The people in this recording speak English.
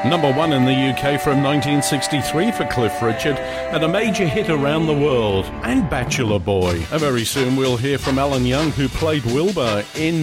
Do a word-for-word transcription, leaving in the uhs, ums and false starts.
Number one in the U K from nineteen sixty-three for Cliff Richard, and a major hit around the world, and Bachelor Boy. And very soon we'll hear from Alan Young, who played Wilbur in